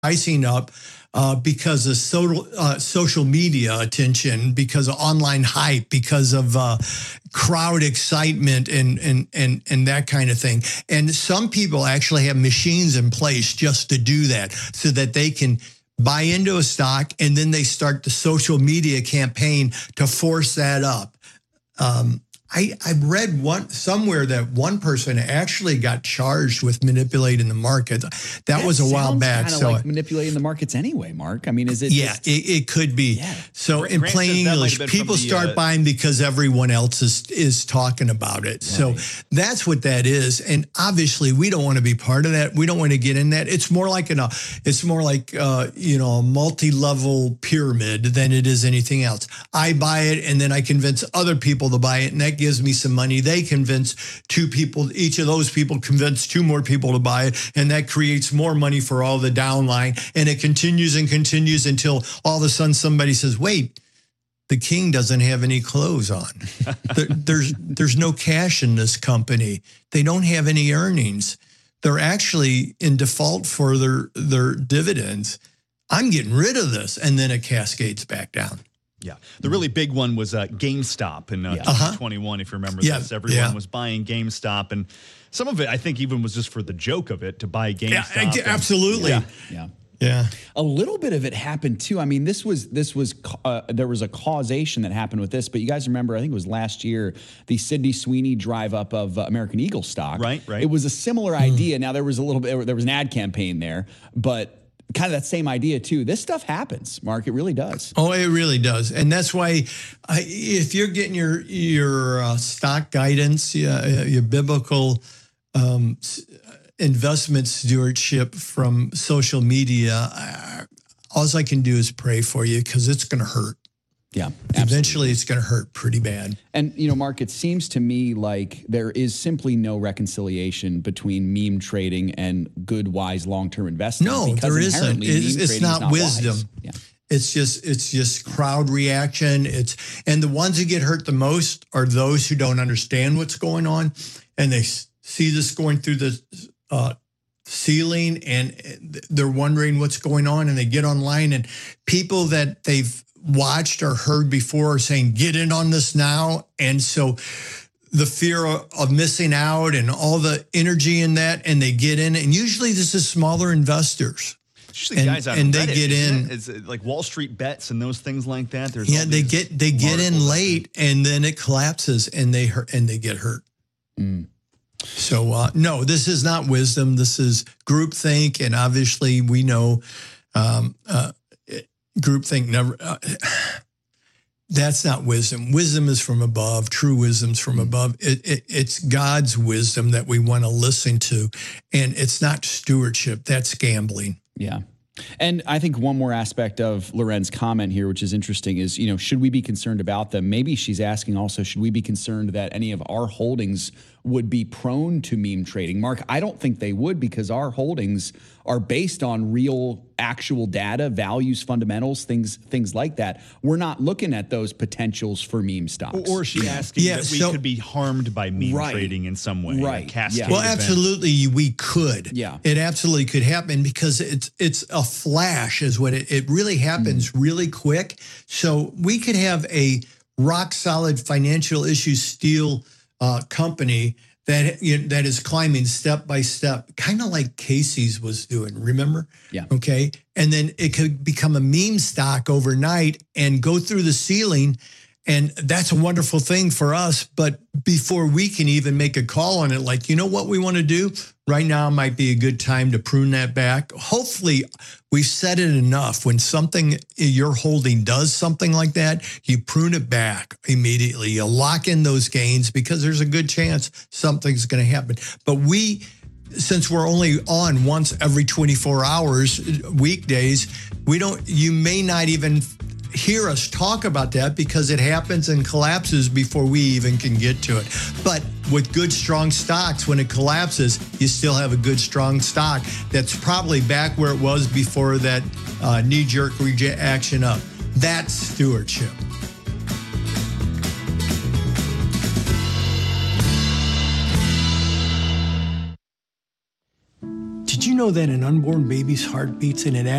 pricing up because of social media attention, because of online hype, because of crowd excitement and that kind of thing. And some people actually have machines in place just to do that so that they can buy into a stock and then they start the social media campaign to force that up. I read somewhere that one person actually got charged with manipulating the market. That was a while back. Kind of like manipulating the markets anyway, Mark. I mean, is it? Yeah, it could be. Yeah. So in plain English, people start buying because everyone else is talking about it. Right. So that's what that is. And obviously, we don't want to be part of that. We don't want to get in that. It's more like a multi-level pyramid than it is anything else. I buy it, and then I convince other people to buy it, and that gives me some money. They convince two people. Each of those people convince two more people to buy it, and that creates more money for all the downline. And it continues and continues until all of a sudden somebody says, "Wait, the king doesn't have any clothes on. There's no cash in this company. They don't have any earnings. They're actually in default for their dividends. I'm getting rid of this," and then it cascades back down. Yeah. The really big one was GameStop in 2021, if you remember this. Everyone was buying GameStop, and some of it, I think, even was just for the joke of it, to buy GameStop. Yeah, absolutely. Yeah. A little bit of it happened too. I mean, there was a causation that happened with this, but you guys remember, I think it was last year, the Sydney Sweeney drive up of American Eagle stock. Right. It was a similar idea. Now there was an ad campaign there, but kind of that same idea too. This stuff happens, Mark. It really does. Oh, it really does. And that's why if you're getting your stock guidance, your biblical investment stewardship from social media, all I can do is pray for you, because it's going to hurt. Yeah, absolutely. Eventually it's going to hurt pretty bad. And, Mark, it seems to me like there is simply no reconciliation between meme trading and good, wise, long-term investing. No, there isn't. It's not wisdom. Yeah. It's just crowd reaction. And the ones who get hurt the most are those who don't understand what's going on, and they see this going through the ceiling, and they're wondering what's going on, and they get online, and people that they've watched or heard before are saying, "Get in on this now." And so the fear of missing out and all the energy in that, and they get in. And usually this is smaller investors. Usually guys out and Reddit, they get in. It's like Wall Street Bets and those things like that. They get in late, and then it collapses, and they get hurt. Mm. So no, this is not wisdom. This is groupthink, and obviously we know groupthink never. That's not wisdom. Wisdom is from above. True wisdom's from above. It's God's wisdom that we want to listen to, and it's not stewardship. That's gambling. Yeah. And I think one more aspect of Loren's comment here, which is interesting, is, should we be concerned about them? Maybe she's asking also, should we be concerned that any of our holdings would be prone to meme trading? Mark, I don't think they would, because our holdings are based on real, actual data, values, fundamentals, things like that. We're not looking at those potentials for meme stocks. Or is she asking that we could be harmed by meme trading in some way? Right. Well, absolutely, we could. Yeah. It absolutely could happen, because it's a flash is what it really happens really quick. So we could have a rock solid financial issue steel company that is climbing step by step, kind of like Casey's was doing, remember? Yeah. Okay. And then it could become a meme stock overnight and go through the ceiling. And that's a wonderful thing for us. But before we can even make a call on it, like, what we want to do right now might be a good time to prune that back. Hopefully we've said it enough. When something you're holding does something like that, you prune it back immediately. You lock in those gains, because there's a good chance something's going to happen. But since we're only on once every 24 hours, weekdays, you may not even hear us talk about that, because it happens and collapses before we even can get to it. But with good, strong stocks, when it collapses, you still have a good, strong stock that's probably back where it was before that knee-jerk reaction up. That's stewardship. Did you know that an unborn baby's heart beats in an